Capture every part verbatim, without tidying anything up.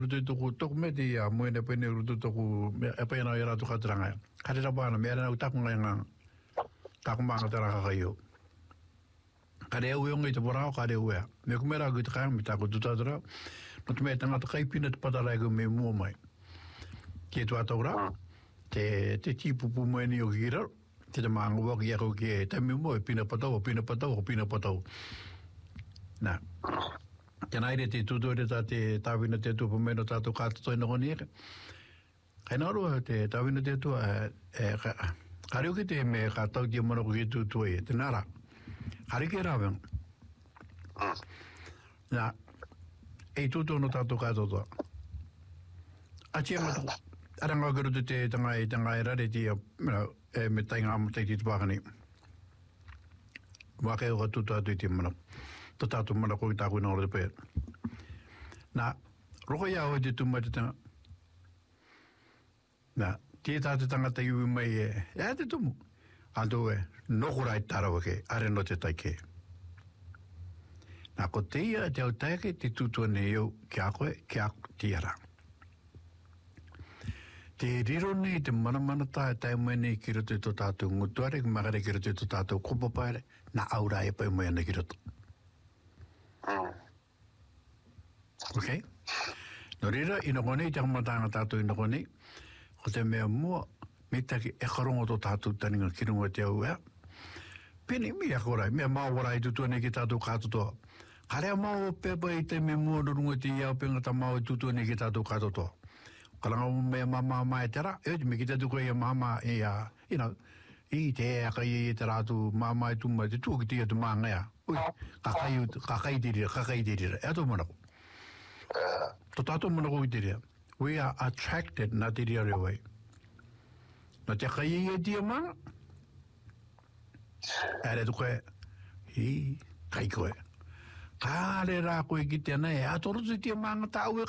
rutu ko tok me di a mo ne pene rutu ko e pe na ira to katranga kare ra bana me na utak nga nga tak ma nga tara ka yo kare u yo ngi to bora kare u ya me ko mera gut ka mi ta ko tuta dra no te me tanga to kai pina pata ra go me mo mai ke to atora te te tipo pu mo ni o gira te ma ngo ko ya ko ke te me mo pina pata o pina pata o pina pata na Can I get to do that? The Tavina to Pomeno Tato Cato in the Honier? I know that Tavina to a Harukite me Hato Monogi to it, Nara. Harike Raven. Now, a tuto notato cato. A chiamato. I don't go to the tate and I and I read it of Metangam take it Bagani. Waka to Tatimano. Tato Monaco Taco in the bed. Now, Roya did too much. Now, Tita Tangata, you may add it to me. I'll do it. No right Tarawake, I don't know that I care. Now, Cotia, they'll take it to to Neo, Kakwe, Kak Tierra. They didn't need the Manamanata time when they killed to Tato, Mutuaric, Margaret to Tato, Copopire, now out I pay my negative. Okay? Norira in a goni, Jamatana Tato in the goni, what a mere more, Mitaki Ecorongo Tato turning a kidding with your Penny me a hora, me a ma what I do to a negatato cato. Harama pepper eat me more than with the yelping at a mouth to a negatato cato. Kalang me mamma my terra, it make it to go your mamma, you know, eat a kayeterato, mamma to my two dear to manga. Kakai Kakai did it, Kakai did it, Atomono. Totato Mono did it. We are attracted, not the other way. Not a Kayi dear man. Added que he Kaiko. Kare Rako Gitane, I told the dear man that I will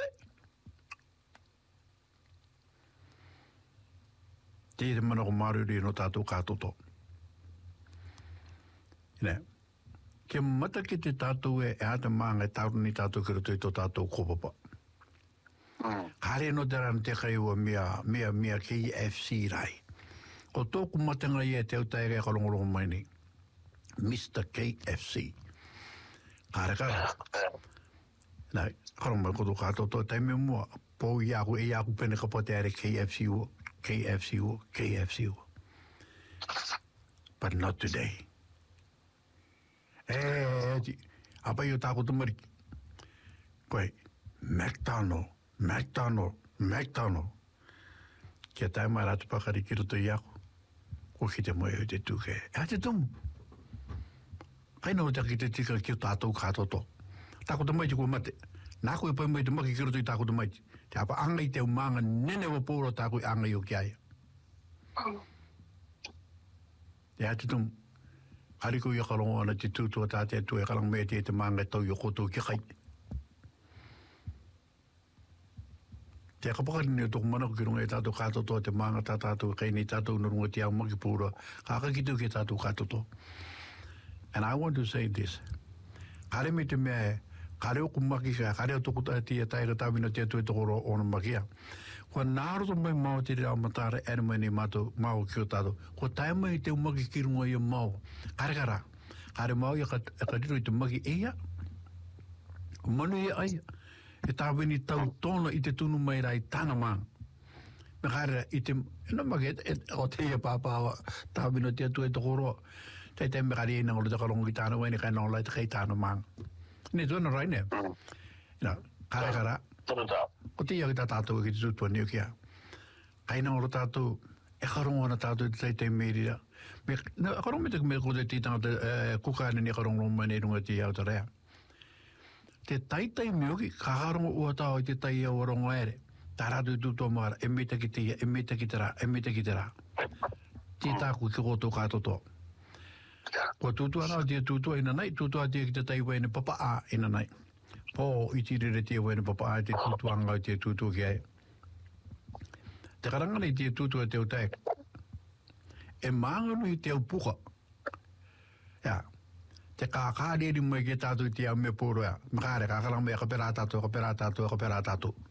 Ti mano maru di no tato kato. Ne. Ke mata ki te tato e e ata manga tauru ni tato kiro te to tato kopapa. Hare no teran te kai ua mia, mia, mia K F C rai. Ko tōku matanga i e te utaere kalongolongo mai ni. Mister K F C. Kare kare. Nai, kalongolongo koto kato to taime mua. Po iaku e iaku pene kapote are K F C ua. K F C ua, K F C ua. But not today. Eh, apa yo tako tumari. Koi, McDonald, McDonald, McDonald. Kia tai mai ratu pakari kiro to iaku. Ko ki te moe te tuke. E te tumu. Kai no te ki te tika ki tātou kātoto. Tako te mai te kua mate. Nā koe pai mai te maki kiro to i tako te mai. Te apa anga i te umanga nene wa pōro tako i anga i o ki aia. E te tumu. Hariko i akarongo ana te tūtua tātea tu e karang mea te te manga tau i o koto ki kai. Te akapakari ni o toko mana ko ki runga e tātou kātoto te manga tā tātou kai ni tātou nurunga te au maki pūra. Kākakitu ki tātou kātoto. And I want to say this. Kare me te mea kare o kumaki ka, kare o toko tāti e taira tāwina te atu e tokoro o na makia. Kua nāroto mai mau te reo matara ere mai ni mātou mau ki o tātou. Kua tae mai te umaki ki runga i o mau. Kare kara. Kare mau i a kadiro i te maki eia. Manu i aia. E tāwini tau tōna i te tunu mai rai tāna maa. Me kare i te, ina maki o te ia pāpāwa tāwina te atu e tokoro. Te te me kare i nangolo te karongo ki tāna waini kai nangolo i te kai tāna maa. Ni tōna rai ne. Ina, kare kara. Ko te ia ki tā tātou e ki te tutua ni o kia. Kai nangolo tātou, e karongo ana tātou te tei te merira. Me, na, karongo me te me ko te titanga te kukane ni karongo mai ne runga te iau te rea. Te taitai mioki, ka harongo ua tau i te tai au arongo ere. Tā rātu i tūtua mara, e meta ki te ia, e meta ki te rā, e meta ki te rā. Te tāku ki koto kātoto. Kua tūtua nā, te tūtua ina nei, tūtua te ki te tai waine papa a ina nei. Pō i tirere te waine papa a te tūtua ngau te tūtua ki ai. Te karanga nei te tūtua te utai. E mānganu i te au puka. Ja. te kākāre ni mai ke tātou te au me pōroa. Makare kākara mai ka pera tātou, ka pera tātou, ka pera tātou.